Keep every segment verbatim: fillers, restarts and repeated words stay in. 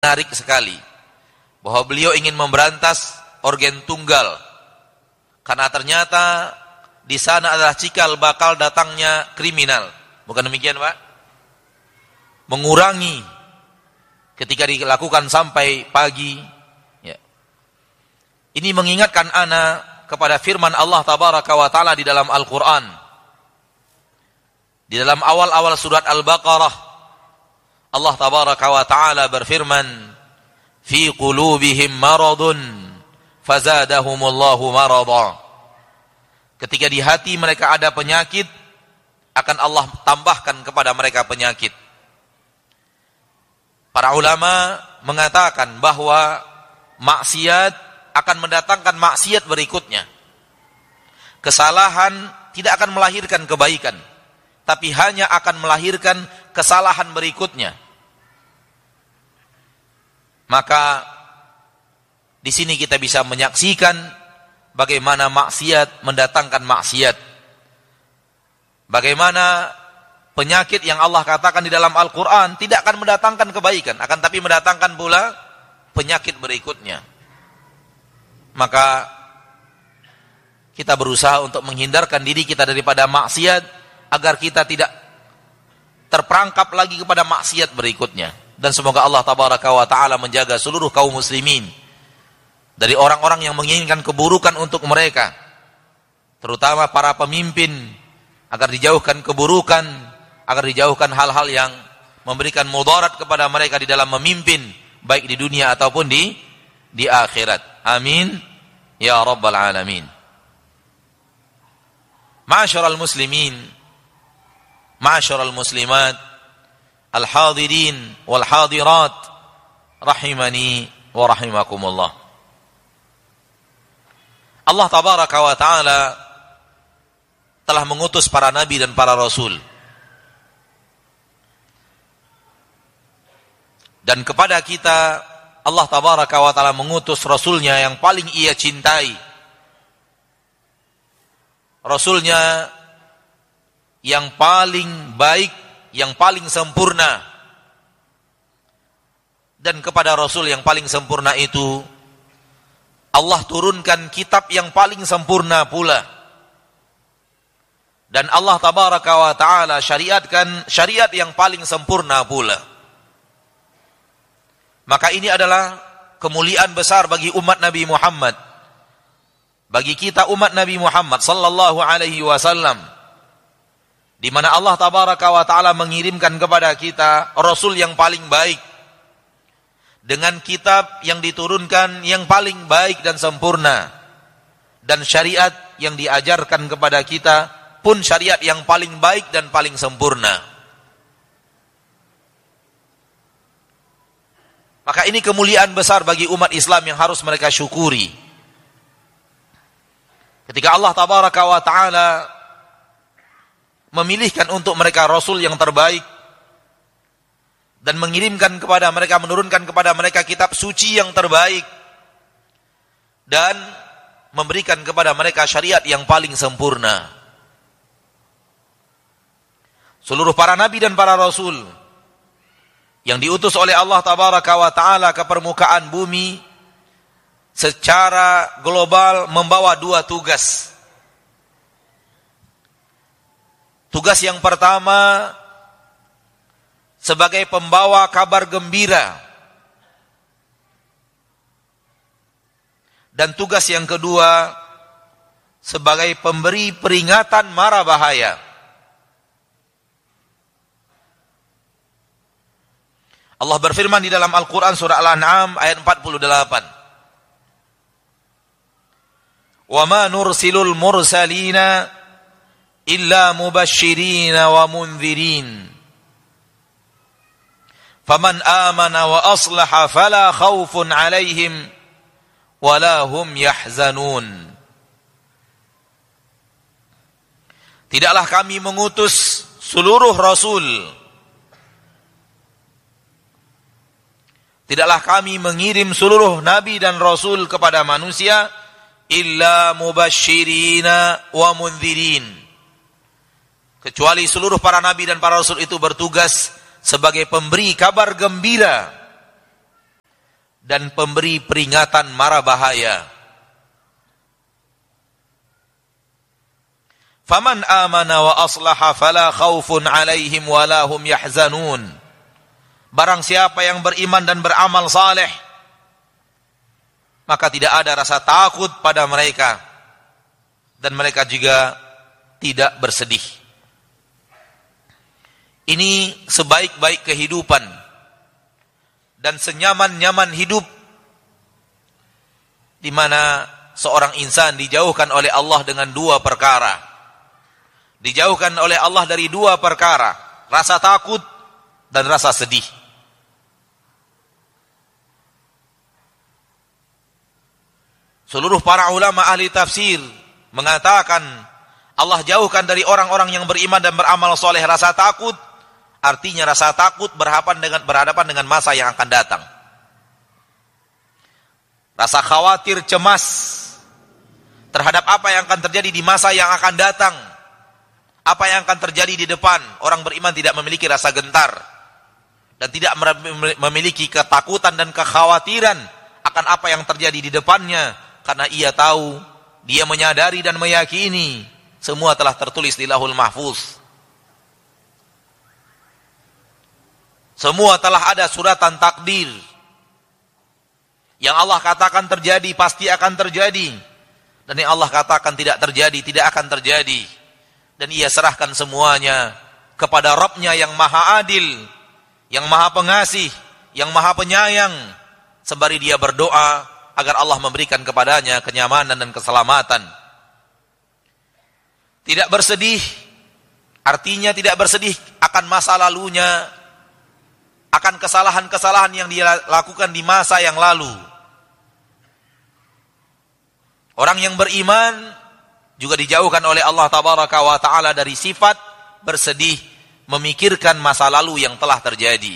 menarik sekali bahwa beliau ingin memberantas organ tunggal karena ternyata di sana adalah cikal bakal datangnya kriminal. Bukan demikian, Pak? Mengurangi ketika dilakukan sampai pagi. Ya. Ini mengingatkan ana kepada firman Allah Tabaraka wa Ta'ala di dalam Al-Quran. Di dalam awal-awal surat Al-Baqarah, Allah Tabaraka wa Ta'ala berfirman, fi qulubihim maradun fazadahumullahu marada. Ketika di hati mereka ada penyakit, akan Allah tambahkan kepada mereka penyakit. Para ulama mengatakan bahwa maksiat akan mendatangkan maksiat berikutnya. Kesalahan tidak akan melahirkan kebaikan, tapi hanya akan melahirkan kesalahan berikutnya. Maka di sini kita bisa menyaksikan bagaimana maksiat mendatangkan maksiat. Bagaimana penyakit yang Allah katakan di dalam Al-Quran tidak akan mendatangkan kebaikan, akan tapi mendatangkan pula penyakit berikutnya. Maka kita berusaha untuk menghindarkan diri kita daripada maksiat agar kita tidak terperangkap lagi kepada maksiat berikutnya. Dan semoga Allah Tabaraka wa Ta'ala menjaga seluruh kaum muslimin dari orang-orang yang menginginkan keburukan untuk mereka, terutama para pemimpin, agar dijauhkan keburukan, agar dijauhkan hal-hal yang memberikan mudarat kepada mereka di dalam memimpin, baik di dunia ataupun di di akhirat. Amin ya rabbal alamin. Ma'asyiral muslimin, ma'asyiral muslimat, al-hadirin wal hadirat, rahimani wa rahimakumullah. Allah Tabaraka wa Ta'ala telah mengutus para nabi dan para rasul. Dan kepada kita Allah Tabaraka wa Ta'ala mengutus rasulnya yang paling ia cintai. Rasulnya yang paling baik, yang paling sempurna. Dan kepada rasul yang paling sempurna itu Allah turunkan kitab yang paling sempurna pula. Dan Allah Tabaraka wa Ta'ala syariatkan syariat yang paling sempurna pula. Maka ini adalah kemuliaan besar bagi umat Nabi Muhammad, bagi kita umat Nabi Muhammad sallallahu alaihi wasallam, di mana Allah Tabaraka wa Ta'ala mengirimkan kepada kita Rasul yang paling baik, dengan kitab yang diturunkan yang paling baik dan sempurna, dan syariat yang diajarkan kepada kita pun syariat yang paling baik dan paling sempurna. Maka ini kemuliaan besar bagi umat Islam yang harus mereka syukuri. Ketika Allah Tabaraka wa Ta'ala memilihkan untuk mereka Rasul yang terbaik, dan mengirimkan kepada mereka, menurunkan kepada mereka kitab suci yang terbaik, dan memberikan kepada mereka syariat yang paling sempurna. Seluruh para nabi dan para rasul yang diutus oleh Allah Tabaraka wa Ta'ala ke permukaan bumi secara global membawa dua tugas. Tugas yang pertama sebagai pembawa kabar gembira, dan tugas yang kedua sebagai pemberi peringatan mara bahaya. Allah berfirman di dalam Al-Quran surah Al-An'am ayat empat puluh delapan. Wa ma nursilul mursalina illa mubashshirina wa munzirin. Faman amana wa aslaha fala khawfun alaihim wa la hum yahzanun. Tidaklah kami mengutus seluruh rasul, tidaklah kami mengirim seluruh nabi dan rasul kepada manusia illa mubashshirina wa munzirin, kecuali seluruh para nabi dan para rasul itu bertugas sebagai pemberi kabar gembira dan pemberi peringatan mara bahaya. Faman amana wa aslaha fala khaufun alaihim wa la hum yahzanun. Barang siapa yang beriman dan beramal saleh, maka tidak ada rasa takut pada mereka dan mereka juga tidak bersedih. Ini sebaik-baik kehidupan dan senyaman-nyaman hidup di mana seorang insan dijauhkan oleh Allah dengan dua perkara. Dijauhkan oleh Allah dari dua perkara, rasa takut dan rasa sedih. Seluruh para ulama ahli tafsir mengatakan Allah jauhkan dari orang-orang yang beriman dan beramal soleh rasa takut. Artinya rasa takut berhadapan dengan, berhadapan dengan masa yang akan datang. Rasa khawatir, cemas terhadap apa yang akan terjadi di masa yang akan datang. Apa yang akan terjadi di depan. Orang beriman tidak memiliki rasa gentar dan tidak memiliki ketakutan dan kekhawatiran akan apa yang terjadi di depannya, karena ia tahu, dia menyadari dan meyakini semua telah tertulis di Lauhul Mahfuz. Semua telah ada suratan takdir. Yang Allah katakan terjadi pasti akan terjadi, dan yang Allah katakan tidak terjadi tidak akan terjadi. Dan ia serahkan semuanya kepada Rabb-Nya yang maha adil, yang maha pengasih, yang maha penyayang, sembari dia berdoa agar Allah memberikan kepadanya kenyamanan dan keselamatan. Tidak bersedih, artinya tidak bersedih akan masa lalunya, akan kesalahan-kesalahan yang dia lakukan di masa yang lalu. Orang yang beriman juga dijauhkan oleh Allah Tabaraka wa Ta'ala dari sifat bersedih, memikirkan masa lalu yang telah terjadi.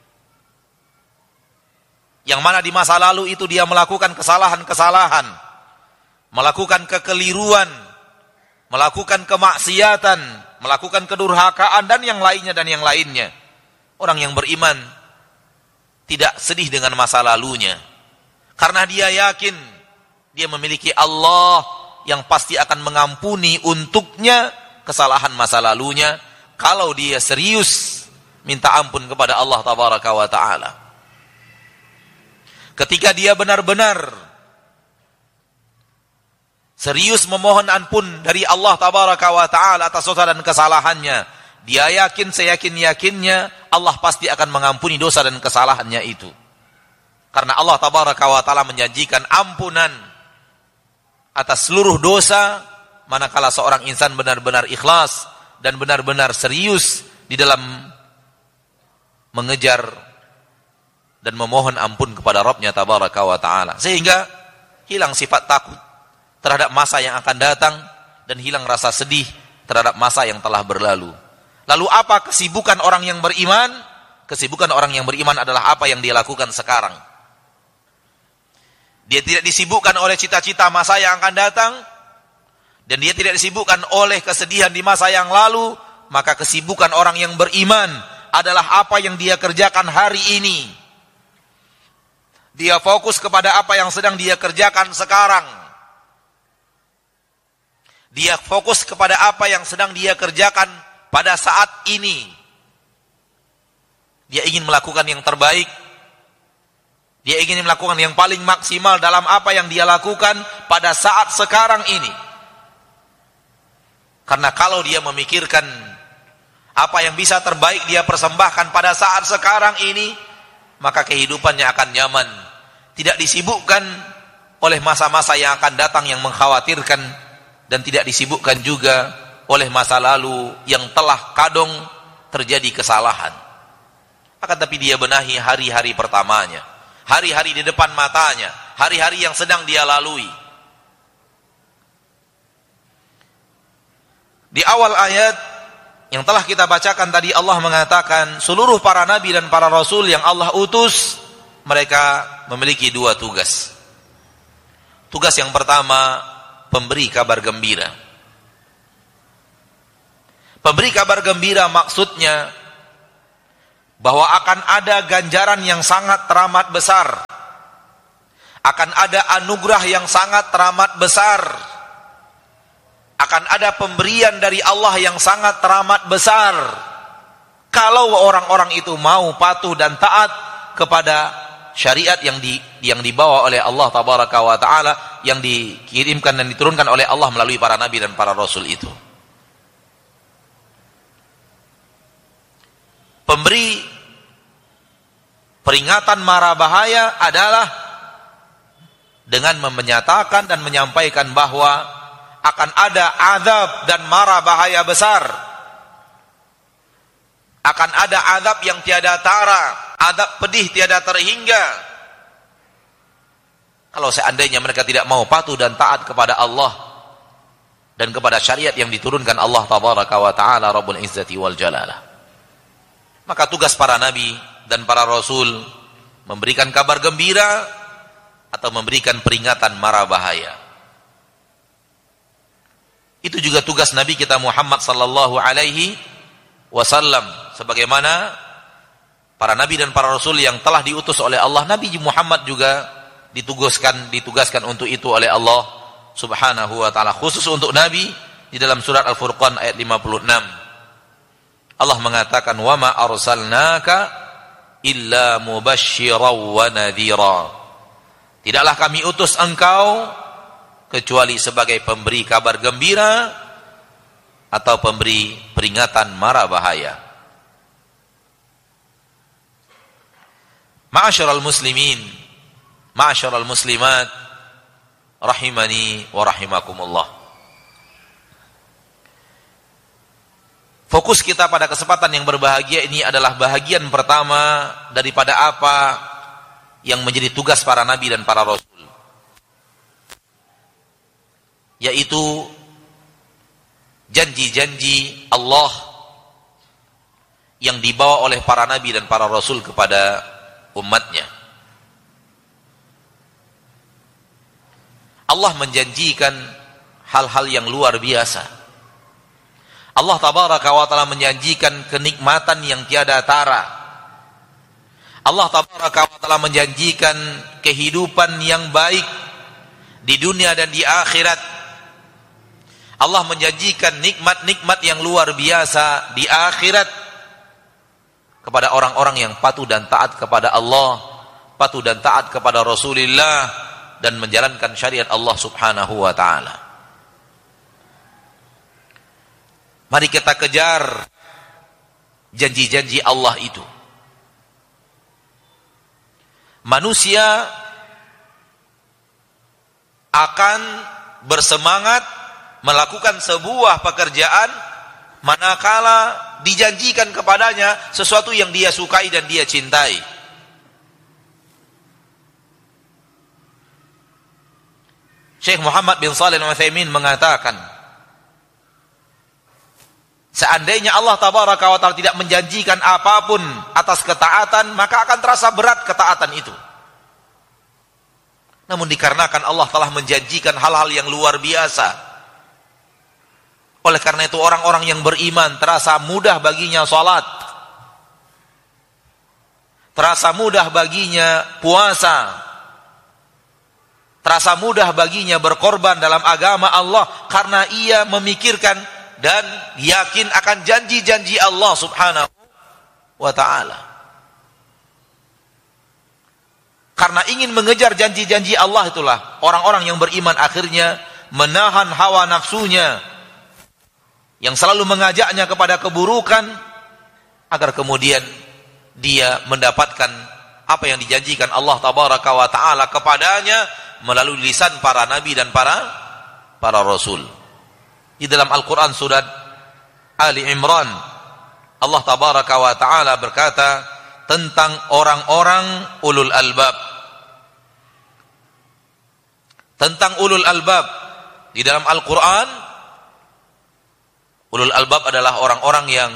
Yang mana di masa lalu itu dia melakukan kesalahan-kesalahan, melakukan kekeliruan, melakukan kemaksiatan, melakukan kedurhakaan dan yang lainnya dan yang lainnya. Orang yang beriman tidak sedih dengan masa lalunya, karena dia yakin dia memiliki Allah yang pasti akan mengampuni untuknya kesalahan masa lalunya kalau dia serius minta ampun kepada Allah Tabaraka wa Ta'ala. Ketika dia benar-benar serius memohon ampun dari Allah Tabaraka wa Ta'ala atas dosa dan kesalahannya, dia yakin seyakin-yakinnya Allah pasti akan mengampuni dosa dan kesalahannya itu. Karena Allah Tabaraka wa Ta'ala menjanjikan ampunan atas seluruh dosa manakala seorang insan benar-benar ikhlas dan benar-benar serius di dalam mengejar dan memohon ampun kepada Rabb-Nya Tabaraka wa Ta'ala. Sehingga hilang sifat takut terhadap masa yang akan datang dan hilang rasa sedih terhadap masa yang telah berlalu. Lalu apa kesibukan orang yang beriman? Kesibukan orang yang beriman adalah apa yang dia lakukan sekarang. Dia tidak disibukkan oleh cita-cita masa yang akan datang, dan dia tidak disibukkan oleh kesedihan di masa yang lalu. Maka kesibukan orang yang beriman adalah apa yang dia kerjakan hari ini. Dia fokus kepada apa yang sedang dia kerjakan sekarang. Dia fokus kepada apa yang sedang dia kerjakan pada saat ini. Dia ingin melakukan yang terbaik. Dia ingin melakukan yang paling maksimal dalam apa yang dia lakukan pada saat sekarang ini. Karena kalau dia memikirkan apa yang bisa terbaik dia persembahkan pada saat sekarang ini, maka kehidupannya akan nyaman. Tidak disibukkan oleh masa-masa yang akan datang yang mengkhawatirkan, dan tidak disibukkan juga oleh masa lalu yang telah kadung terjadi kesalahan. Akan tapi dia benahi hari-hari pertamanya, hari-hari di depan matanya, hari-hari yang sedang dia lalui. Di awal ayat yang telah kita bacakan tadi, Allah mengatakan seluruh para nabi dan para rasul yang Allah utus, mereka memiliki dua tugas. Tugas yang pertama, pemberi kabar gembira. Pemberi kabar gembira maksudnya bahwa akan ada ganjaran yang sangat teramat besar akan ada anugerah yang sangat teramat besar, akan ada pemberian dari Allah yang sangat teramat besar kalau orang-orang itu mau patuh dan taat kepada syariat yang di, yang dibawa oleh Allah tabaraka wa taala, yang dikirimkan dan diturunkan oleh Allah melalui para nabi dan para rasul itu. Pemberi peringatan mara bahaya adalah dengan menyatakan dan menyampaikan bahwa akan ada azab dan mara bahaya besar, akan ada azab yang tiada tara, azab pedih tiada terhingga kalau seandainya mereka tidak mau patuh dan taat kepada Allah dan kepada syariat yang diturunkan Allah tabaraka wa taala Rabbul Izzati wal Jalalah. Maka tugas para nabi dan para rasul memberikan kabar gembira atau memberikan peringatan mara bahaya. Itu juga tugas Nabi kita Muhammad sallallahu alaihi wasallam, sebagaimana para nabi dan para rasul yang telah diutus oleh Allah. Nabi Muhammad juga ditugaskan ditugaskan untuk itu oleh Allah Subhanahu wa taala, khusus untuk nabi. Di dalam surat Al-Furqan ayat lima puluh enam Allah mengatakan, wa ma arsalnaka illa mubasysyiran wa nadhira. Tidaklah kami utus engkau kecuali sebagai pemberi kabar gembira atau pemberi peringatan mara bahaya. Ma'asyiral muslimin, ma'asyiral muslimat, rahimani wa rahimakumullah. Fokus kita pada kesempatan yang berbahagia ini adalah bahagian pertama daripada apa yang menjadi tugas para nabi dan para rasul, yaitu janji-janji Allah yang dibawa oleh para nabi dan para rasul kepada umatnya. Allah menjanjikan hal-hal yang luar biasa. Allah tabaraka wa ta'ala menjanjikan kenikmatan yang tiada tara. Allah tabaraka wa ta'ala menjanjikan kehidupan yang baik di dunia dan di akhirat. Allah menjanjikan nikmat-nikmat yang luar biasa di akhirat kepada orang-orang yang patuh dan taat kepada Allah, patuh dan taat kepada Rasulullah, dan menjalankan syariat Allah subhanahu wa ta'ala. Mari kita kejar janji-janji Allah itu. Manusia akan bersemangat melakukan sebuah pekerjaan manakala dijanjikan kepadanya sesuatu yang dia sukai dan dia cintai. Syekh Muhammad bin Shalih Al-Utsaimin mengatakan, seandainya Allah tabaraka wa ta'ala tidak menjanjikan apapun atas ketaatan, maka akan terasa berat ketaatan itu. Namun dikarenakan Allah telah menjanjikan hal-hal yang luar biasa, oleh karena itu orang-orang yang beriman terasa mudah baginya salat, terasa mudah baginya puasa, terasa mudah baginya berkorban dalam agama Allah, karena ia memikirkan dan yakin akan janji-janji Allah subhanahu wa ta'ala. Karena ingin mengejar janji-janji Allah itulah orang-orang yang beriman akhirnya menahan hawa nafsunya yang selalu mengajaknya kepada keburukan, agar kemudian dia mendapatkan apa yang dijanjikan Allah tabaraka wa ta'ala kepadanya melalui lisan para nabi dan para para rasul. Di dalam Al-Quran surat Ali Imran, Allah tabaraka wa ta'ala berkata tentang orang-orang ulul albab. Tentang ulul albab di dalam Al-Quran, ulul albab adalah orang-orang yang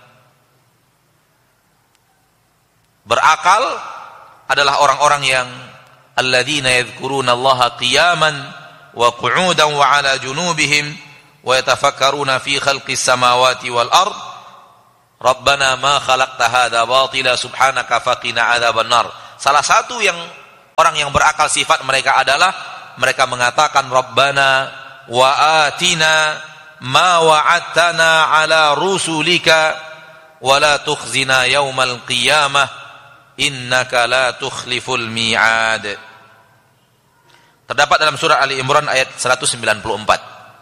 berakal, adalah orang-orang yang alladzina yadhkuruna Allaha qiyaman wa qu'udan wa ala junubihim wa yatafakkaruna fi khalqis samawati wal ard rabbana ma khalaqta hadza batila subhanaka faqina adzaban nar. Salah satu yang Orang yang berakal sifat mereka adalah mereka mengatakan Rabbana wa atina ma wa'adtana ala rusulika wa la tukhzina yaumal qiyamah innaka la tukhliful mi'ad. Terdapat dalam surah Ali Imran ayat seratus sembilan puluh empat.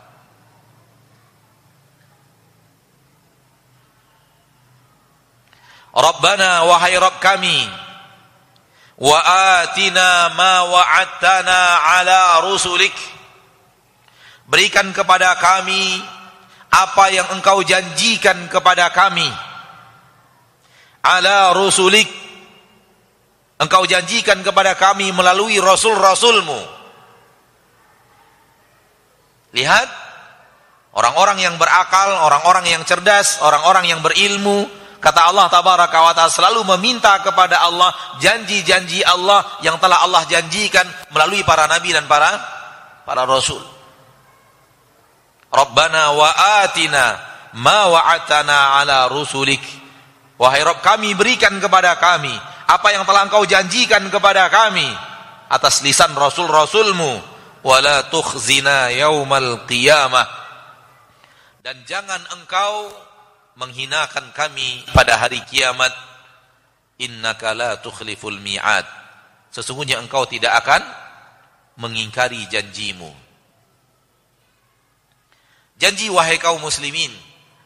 Rabbana wahai Rabb kami, wa atina ma wa'adtana ala rusulik, berikan kepada kami apa yang engkau janjikan kepada kami. Ala rusulik, engkau janjikan kepada kami melalui rasul-rasulmu. Lihat, orang-orang yang berakal, orang-orang yang cerdas, orang-orang yang berilmu, kata Allah tabaraka wa ta'ala, selalu meminta kepada Allah janji-janji Allah yang telah Allah janjikan melalui para nabi dan para para rasul. Rabbana wa atina ma wa'atana ala rusulik. Wahai Rabb kami, berikan kepada kami apa yang telah engkau janjikan kepada kami atas lisan rasul-rasulmu. Wala tukhzina yaumal qiyamah, dan jangan engkau menghinakan kami pada hari kiamat. Innaka la tukhliful mi'ad, sesungguhnya engkau tidak akan mengingkari janjimu. Janji wahai kaum muslimin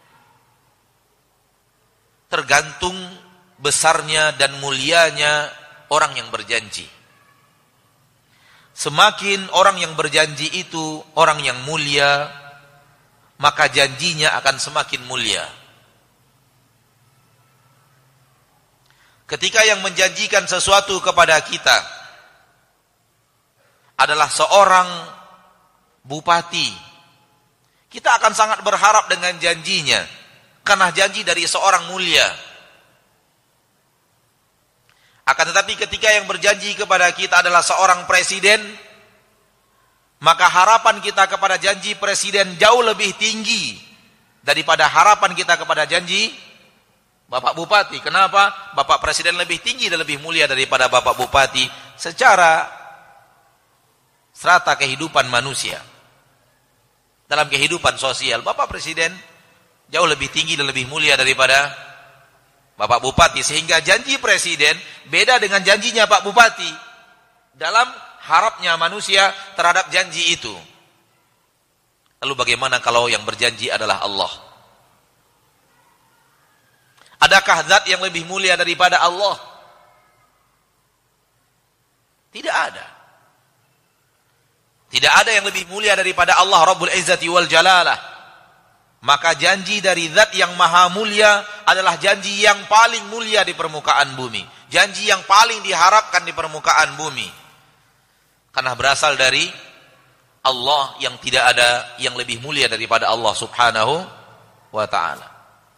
tergantung besarnya dan mulianya orang yang berjanji. Semakin orang yang berjanji itu orang yang mulia, maka janjinya akan semakin mulia. Ketika yang menjanjikan sesuatu kepada kita adalah seorang bupati, kita akan sangat berharap dengan janjinya, karena janji dari seorang mulia. Akan tetapi ketika yang berjanji kepada kita adalah seorang presiden, maka harapan kita kepada janji presiden jauh lebih tinggi daripada harapan kita kepada janji Bapak Bupati. Kenapa? Bapak Presiden lebih tinggi dan lebih mulia daripada Bapak Bupati secara strata kehidupan manusia. Dalam kehidupan sosial, Bapak Presiden jauh lebih tinggi dan lebih mulia daripada Bapak Bupati. Sehingga janji Presiden beda dengan janjinya Pak Bupati dalam harapnya manusia terhadap janji itu. Lalu bagaimana kalau yang berjanji adalah Allah? Adakah zat yang lebih mulia daripada Allah? Tidak ada. Tidak ada yang lebih mulia daripada Allah Rabbul Izzati wal Jalalah. Maka janji dari zat yang maha mulia adalah janji yang paling mulia di permukaan bumi. Janji yang paling diharapkan di permukaan bumi. Karena berasal dari Allah yang tidak ada yang lebih mulia daripada Allah Subhanahu wa ta'ala.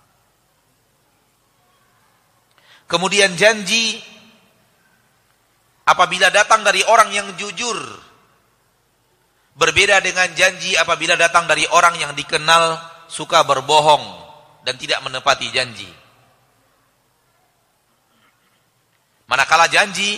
Kemudian janji apabila datang dari orang yang jujur berbeda dengan janji apabila datang dari orang yang dikenal suka berbohong dan tidak menepati janji. Manakala janji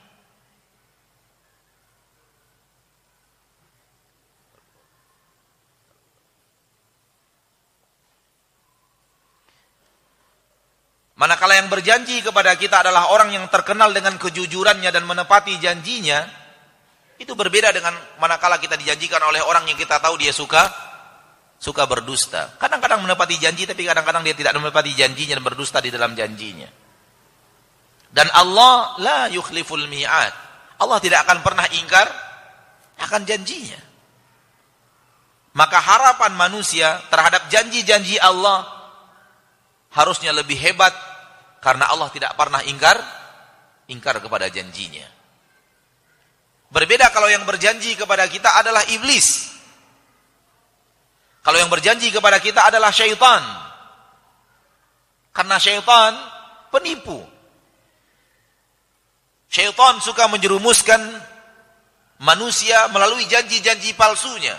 Manakala yang berjanji kepada kita adalah orang yang terkenal dengan kejujurannya dan menepati janjinya, itu berbeda dengan manakala kita dijanjikan oleh orang yang kita tahu dia suka suka berdusta. Kadang-kadang menepati janji, tapi kadang-kadang dia tidak menepati janjinya dan berdusta di dalam janjinya. Dan Allah la yukhliful mi'ad. Allah tidak akan pernah ingkar akan janjinya. Maka harapan manusia terhadap janji-janji Allah harusnya lebih hebat, karena Allah tidak pernah ingkar ingkar kepada janjinya. Berbeda kalau yang berjanji kepada kita adalah iblis. Kalau yang berjanji kepada kita adalah syaitan. Karena syaitan penipu. Syaitan suka menjerumuskan manusia melalui janji-janji palsunya.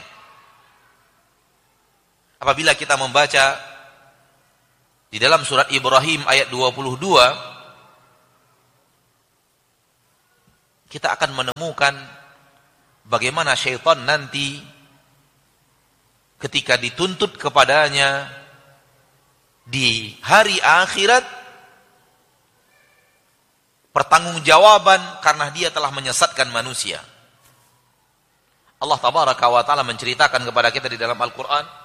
Apabila kita membaca di dalam surat Ibrahim ayat dua puluh dua, kita akan menemukan bagaimana syaitan nanti ketika dituntut kepadanya di hari akhirat pertanggungjawaban karena dia telah menyesatkan manusia. Allah tabaraka wa taala menceritakan kepada kita di dalam Al-Qur'an,